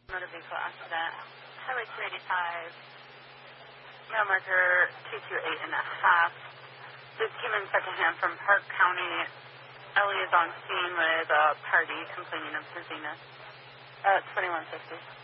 Motor vehicle accident. Highway 285. Mile marker 228.5. This came in secondhand from Park County. Ellie is on scene with a party complaining of dizziness. 2150.